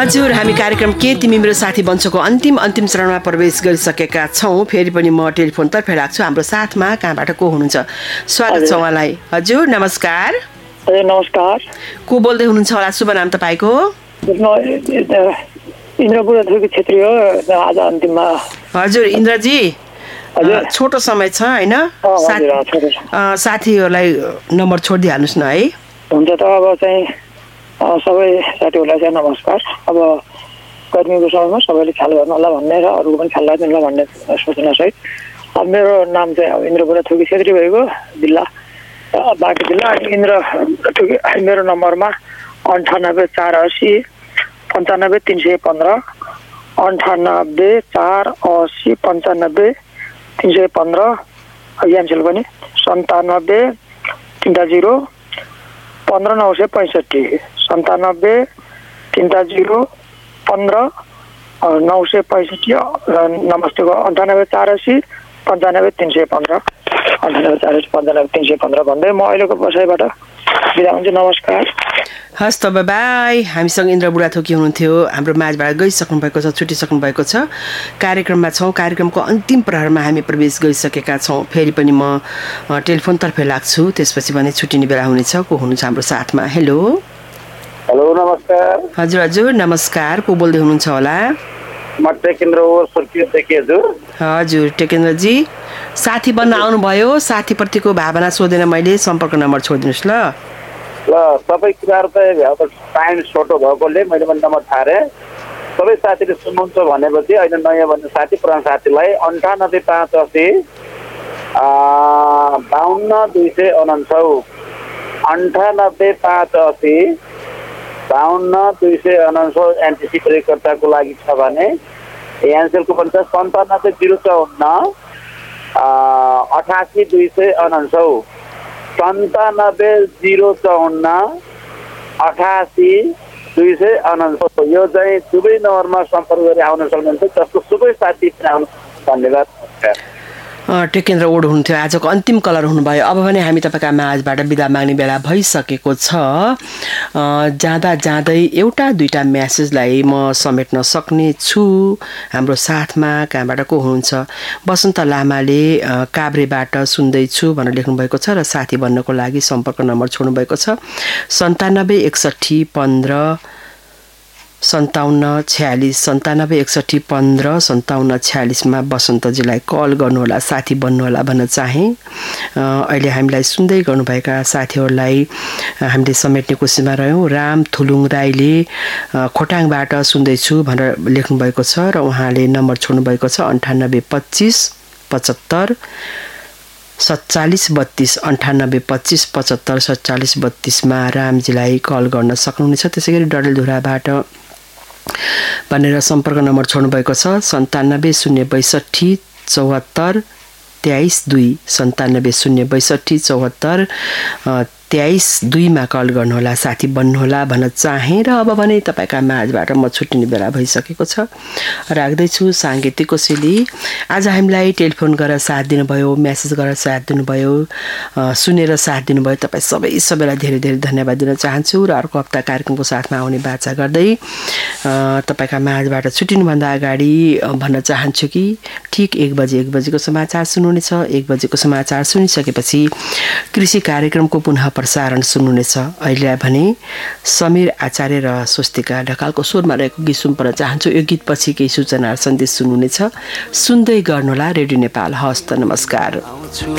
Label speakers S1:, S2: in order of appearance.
S1: हजुर, हामी कार्यक्रम के तिमी मेरो साथी बन्छको अन्तिम चरणमा प्रवेश गरिसकेका छौँ। फेरि पनि म टेलिफोनतर्फ राख्छु। हाम्रो साथमा कहाँबाट को हुनुहुन्छ? स्वागत छ उहाँलाई। हजुर नमस्कार।
S2: नमस्कार।
S1: को बोल्दै हुनुहुन्छ होला? शुभ नाम तपाईँको?
S2: इन्द्रपुरा थोकी क्षेत्री हो। आज अन्तिममा।
S1: हजुर इन्द्रजी, छोटो समय छ होइन, साथीहरूलाई नम्बर छोडिदिइहाल्नुहोस् न है।
S2: हुन्छ त। अब चाहिँ सबै साथीहरूलाई चाहिँ नमस्कार। अब गर्मीको समयमा सबैले ख्याल गर्नु होला भन्ने र अरूको पनि ख्याल राख्नु होला भन्ने सूचनासहित अब मेरो नाम चाहिँ अब इन्द्रपुरा थोकी क्षेत्री भएको जिल्ला बाँकी जिल्ला। इन्द्र थोकी मेरो नम्बरमा 98 480 95 315 98 480 95 315 यान्सेल पनि 97 30 15 965 97 30 15 965 नमस्तेको 98 480 95 315 98 480 95 315 भन्दै म अहिलेको बसाइबाट बिदा हुन्छु। नमस्कार।
S1: हस् त, बाई। हामीसँग इन्द्र बुढाथोकी हुनुहुन्थ्यो, हाम्रो माझबाट गइसक्नु भएको छ, छुटिसक्नु भएको छ। कार्यक्रममा छौँ, कार्यक्रमको अन्तिम प्रहरमा हामी प्रवेश गरिसकेका छौँ। फेरि पनि म टेलिफोनतर्फ लाग्छु, त्यसपछि भने छुट्टिने बेला हुनेछ। को हुनुहुन्छ हाम्रो साथमा? हेलो
S3: नमस्कार।
S1: हजुर नमस्कार। को बोल्दै हुनुहुन्छ होला?
S3: म टेकेन्द्र
S1: हजुर टेकेन्द्रजी, साथी बन्न आउनुभयो। साथीप्रतिको भावना सोधेर मैले सम्पर्क नम्बर छोडिदिनुहोस् ल।
S3: सबै कुराहरू त टाइम छोटो भएकोले मैले पनि नम्बर थारेँ। सबै साथीले सुन्नुहुन्छ भनेपछि अहिले नयाँ भन्ने साथी पुरानो साथीलाई 98 580 52 249 98 580 52 249 एनटिसी प्रयोगकर्ताको लागि छ भने एनसेलको पनि छ 97 054 88 249 97 054 88 249। यो चाहिँ दुवै नम्बरमा सम्पर्क गरी आउन सक्नुहुन्छ। जसको सबै साथी आउनु धन्यवाद।
S1: टेकेन्द्र ओड हुनुहुन्थ्यो, आजको अन्तिम कलर हुनुभयो। अब भने हामी तपाईँका माझबाट बिदा माग्ने बेला भइसकेको छ। जाँदा जाँदै एउटा दुईटा म्यासेजलाई म समेट्न सक्ने छु। हाम्रो साथमा कहाँबाट को हुनुहुन्छ? बसन्त लामाले काभ्रेबाट सुन्दैछु भनेर लेख्नुभएको छ र साथी बन्नको लागि सम्पर्क नम्बर छोड्नुभएको छ 97 61 15 57 46 97 61 15 57 46 बसन्तजीलाई कल गर्नुहोला, साथी बन्नुहोला भन्न चाहे। अहिले हामीलाई सुन्दै गर्नुभएका साथीहरूलाई हामीले समेट्ने कोसिसमा रह्यौँ। राम थुलुङ राईले खोटाङबाट सुन्दैछु भनेर लेख्नुभएको छ र उहाँले नम्बर छोड्नुभएको छ 98 25 75 47 32 98 25 75 47 32 रामजीलाई कल गर्न सक्नुहुनेछ। त्यसै गरी डडेलधुराबाट भनेर सम्पर्क नम्बर छोड्नुभएको छ 97 062 74 23 2 97 062 74 23 2 कल गर्नुहोला, साथी बन्नुहोला भन्न चाहेँ। र अब भने तपाईँका माझबाट म छुट्टिने बेला भइसकेको छ। राख्दैछु साङ्गीतिक कोसेली। आज हामीलाई टेलिफोन गरेर साथ दिनुभयो, म्यासेज गरेर साथ दिनुभयो, सुनेर साथ दिनुभयो। तपाईँ सबैलाई धेरै धेरै धन्यवाद दिन चाहन्छु। र अर्को हप्ता कार्यक्रमको साथमा आउने बाचा गर्दै तपाईँका माझबाट छुट्टिनुभन्दा अगाडि भन्न चाहन्छु कि ठिक 1 बजेको समाचार सुन्नुहुनेछ। 1 बजेको समाचार सुनिसकेपछि कृषि कार्यक्रमको पुनः प्रसारण सुन्नुहुनेछ। अहिले भने समीर आचार्य र स्वस्तिका ढकालको स्वरमा रहेको गीत सुन्न चाहन्छु। यो गीतपछि केही सूचना सन्देश सुन्नुहुनेछ। सुन्दै गर्नुहोला रेडियो नेपाल। हस्त नमस्कार।